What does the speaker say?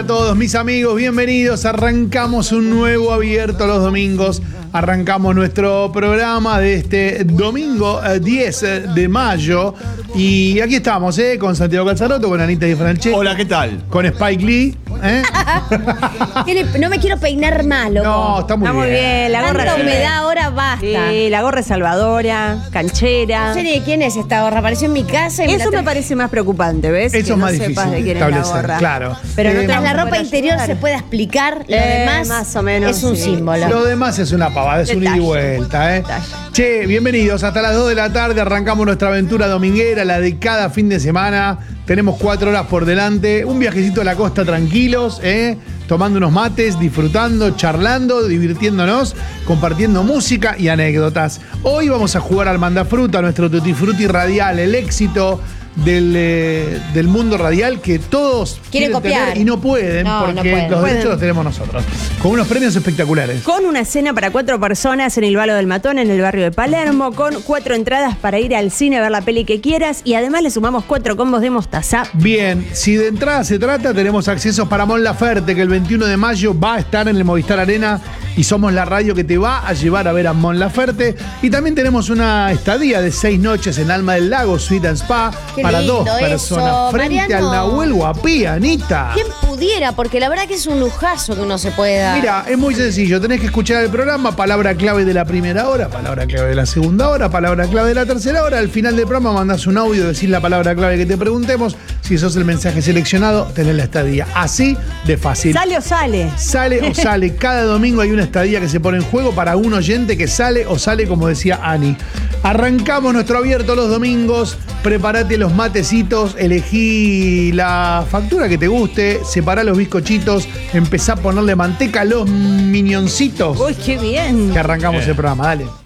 a todos mis amigos, bienvenidos. Arrancamos un nuevo abierto los domingos. Arrancamos nuestro programa de este domingo 10 de mayo. Y aquí estamos, con Santiago Calzaroto, con Anita Di Francesco. Hola, ¿qué tal? Con Spike Lee. No me quiero peinar mal, loco. No, está muy bien. La gorra Tanta humedad ahora basta. Sí, la gorra es salvadora, canchera. No sé ni de quién es esta gorra. Apareció en mi casa y Eso me parece más preocupante, ¿ves? Eso que es más no difícil sepas de quién es establecer, la gorra. claro. Pero no Tras te la vamos a ropa poder interior ayudar. se puede explicar. Lo demás más o menos, es un sí. símbolo. Lo demás es una pavada, es un ida y Detalle. vuelta, Detalle. Che, bienvenidos. Hasta las 2 de la tarde arrancamos nuestra aventura dominguera, la de cada fin de semana. Tenemos 4 horas por delante. Un viajecito a la costa tranquilos, tomando unos mates, disfrutando, charlando, divirtiéndonos, compartiendo música y anécdotas. Hoy vamos a jugar al Mandafruta, nuestro Tutti Frutti radial, el éxito del mundo radial que todos Quieren copiar tener y no pueden, No, porque no pueden. los Pueden. derechos los tenemos nosotros. Con unos premios espectaculares. Con una cena para 4 personas en el Valo del Matón, en el barrio de Palermo, con 4 entradas para ir al cine a ver la peli que quieras y además le sumamos 4 combos de mostaza. Bien, si de entrada se trata, tenemos accesos para Mon Laferte, que el 21 de mayo va a estar en el Movistar Arena y somos la radio que te va a llevar a ver a Mon Laferte. Y también tenemos una estadía de 6 noches en Alma del Lago, Suite and Spa, Qué para lindo 2 personas, eso, frente Mariano. al Nahuel Huapi, Anita. ¿Quién pudiera? Porque la verdad que es un lujazo que uno se puede dar. Mira, es muy sencillo, tenés que escuchar el programa, palabra clave de la primera hora, palabra clave de la segunda hora, palabra clave de la tercera hora. Al final del programa mandás un audio, decís la palabra clave que te preguntemos. Si sos el mensaje seleccionado, tenés la estadía. Así de fácil. ¿Sale o sale? Sale o sale. Cada domingo hay una estadía que se pone en juego para un oyente que sale o sale, como decía Ani. Arrancamos nuestro abierto los domingos. Prepárate los matecitos, elegí la factura que te guste, separá los bizcochitos, empezá a ponerle manteca a los minioncitos. Uy, qué bien. Que arrancamos el programa, dale.